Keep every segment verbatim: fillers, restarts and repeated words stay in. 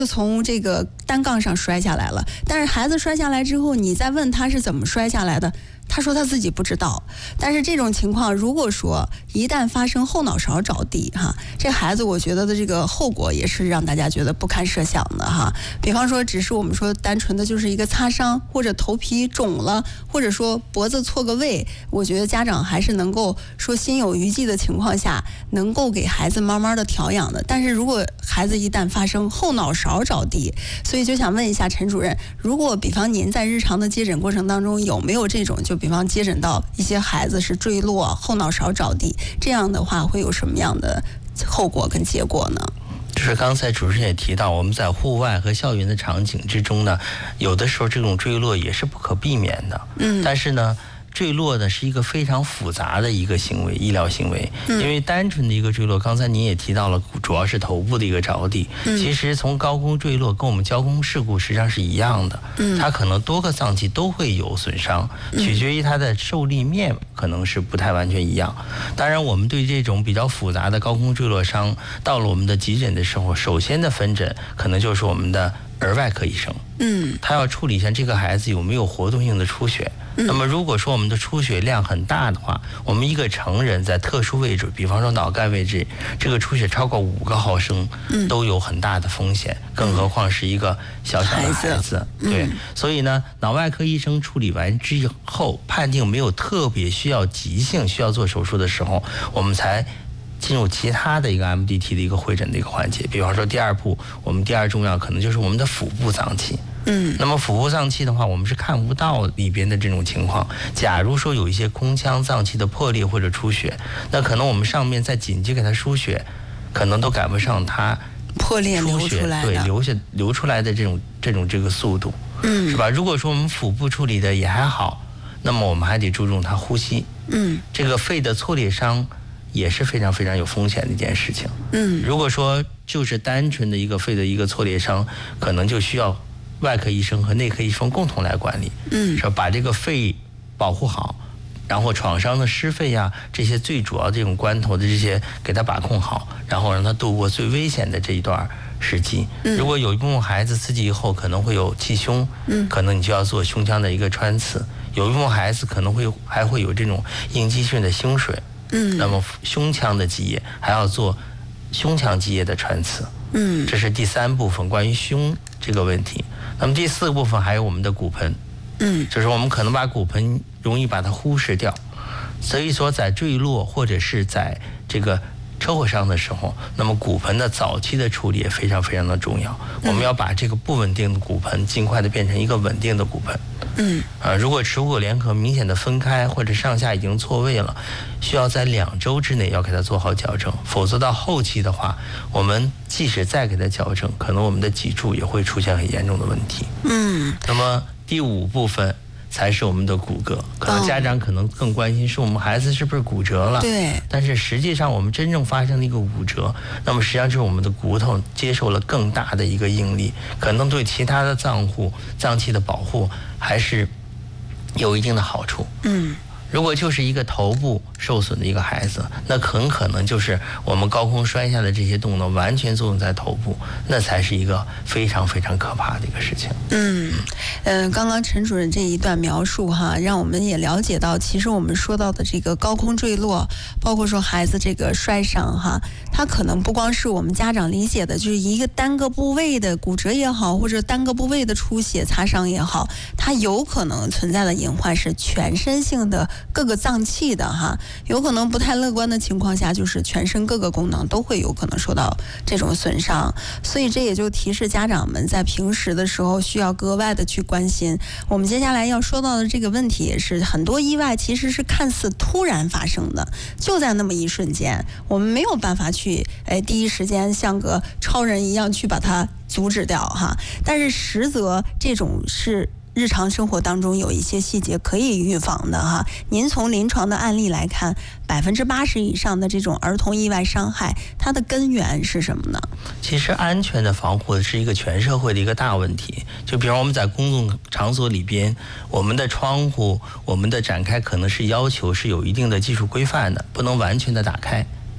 就从这个单杠上摔下来了，但是孩子摔下来之后，你再问他是怎么摔下来的，他说他自己不知道。但是这种情况，如果说一旦发生后脑勺着地哈，这孩子我觉得的这个后果也是让大家觉得不堪设想的哈。比方说，只是我们说单纯的就是一个擦伤，或者头皮肿了，或者说脖子错个位，我觉得家长还是能够说心有余悸的情况下，能够给孩子慢慢的调养的。但是如果孩子一旦发生后脑勺着地，所以就想问一下陈主任，如果比方您在日常的接诊过程当中有没有这种，就比方接诊到一些孩子是坠落后脑勺着地，这样的话会有什么样的后果跟结果呢？ 就是刚才主持人也提到，我们在户外和校园的场景之中呢，有的时候这种坠落也是不可避免的。嗯，但是呢，坠落呢是一个非常复杂的一个行为，医疗行为。因为单纯的一个坠落，刚才您也提到了，主要是头部的一个着地。其实从高空坠落跟我们交通事故实际上是一样的，它可能多个脏器都会有损伤，取决于它的受力面可能是不太完全一样。当然，我们对这种比较复杂的高空坠落伤，到了我们的急诊的时候，首先的分诊可能就是我们的儿外科医生。嗯，他要处理一下这个孩子有没有活动性的出血。那么如果说我们的出血量很大的话，我们一个成人在特殊位置，比方说脑干位置，这个出血超过五个毫升，都有很大的风险，更何况是一个小小的孩子。对，所以呢，脑外科医生处理完之后，判定没有特别需要急性需要做手术的时候，我们才进入其他的一个 M D T 的一个会诊的一个环节。比方说第二步，我们第二重要可能就是我们的腹部脏器。嗯，那么腹部脏器的话，我们是看不到里边的这种情况。假如说有一些空腔脏器的破裂或者出血，那可能我们上面再紧急给它输血，可能都赶不上它破裂流出来的， 对，流血流出来的这种这种这个速度，嗯，是吧？如果说我们腹部处理的也还好，那么我们还得注重它呼吸。嗯，这个肺的挫裂伤也是非常非常有风险的一件事情。嗯，如果说就是单纯的一个肺的一个挫裂伤，可能就需要外科医生和内科医生共同来管理。嗯，是把这个肺保护好，然后创伤的湿肺呀、啊，这些最主要这种关头的这些给他把控好，然后让他度过最危险的这一段时期。嗯，如果有一部分孩子刺激以后可能会有气胸，嗯，可能你就要做胸腔的一个穿刺。有一部分孩子可能会还会有这种应激性的胸水。嗯，那么胸腔的积液还要做胸腔积液的穿刺。嗯，这是第三部分关于胸这个问题。那么第四个部分还有我们的骨盆。嗯，就是我们可能把骨盆容易把它忽视掉，所以说在坠落或者是在这个车祸伤的时候，那么骨盆的早期的处理也非常非常的重要。我们要把这个不稳定的骨盆尽快的变成一个稳定的骨盆。嗯，啊，如果耻骨联合明显的分开或者上下已经错位了，需要在两周之内要给它做好矫正，否则到后期的话，我们即使再给它矫正，可能我们的脊柱也会出现很严重的问题。嗯，那么第五部分才是我们的骨骼，可能家长可能更关心是我们孩子是不是骨折了。对，但是实际上我们真正发生的一个骨折，那么实际上就是我们的骨头接受了更大的一个应力，可能对其他的脏腑脏器的保护还是有一定的好处。嗯，如果就是一个头部受损的一个孩子，那很可能就是我们高空摔下的这些动能完全作用在头部，那才是一个非常非常可怕的一个事情。嗯， 呃，刚刚陈主任这一段描述哈，让我们也了解到，其实我们说到的这个高空坠落，包括说孩子这个摔伤哈，它可能不光是我们家长理解的，就是一个单个部位的骨折也好，或者单个部位的出血擦伤也好，它有可能存在的隐患是全身性的各个脏器的哈，有可能不太乐观的情况下，就是全身各个功能都会有可能受到这种损伤，所以这也就提示家长们在平时的时候需要格外的去关心。我们接下来要说到的这个问题也是很多意外其实是看似突然发生的，就在那么一瞬间，我们没有办法去哎第一时间像个超人一样去把它阻止掉哈，但是实则这种是日常生活当中有一些细节可以预防的哈。您从临床的案例来看，百分之八十以上的这种儿童意外伤害，它的根源是什么呢？ 其实安全的防护是一个全社会的一个大问题。就比如我们在公众场所里边，我们的窗户、我们的展开可能是要求是有一定的技术规范的，不能完全的打开。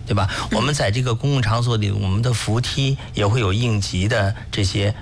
对吧？我们在这个公共场所里，我们的扶梯也会有应急的这些